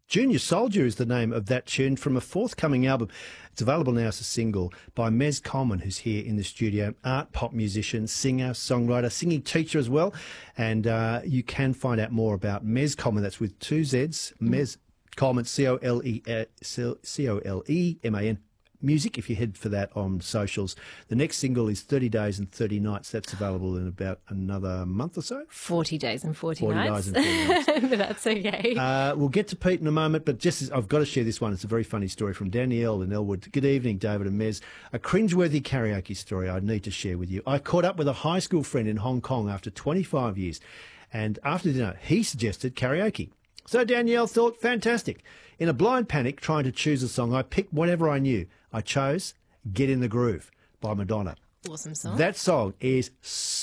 Junior Soldier is the name of that tune from a forthcoming album. It's available now as a single by Mez Coleman, who's here in the studio, art, pop musician, singer, songwriter, singing teacher as well. And you can find out more about Mez Coleman. That's with two Zs, Mez Coleman, Coleman, music, if you head for that on socials. The next single is 30 Days and 30 Nights. That's available in about another month or so. 40 days and 40 40 nights. days and 40 nights. But that's okay. We'll get to Pete in a moment, but I've got to share this one. It's a very funny story from Danielle in Elwood. Good evening, David and Mez. A cringeworthy karaoke story I need to share with you. I caught up with a high school friend in Hong Kong after 25 years, and after dinner, he suggested karaoke. So Danielle thought, fantastic. In a blind panic, trying to choose a song, I picked whatever I knew. I chose Get in the Groove by Madonna. Awesome song. That song is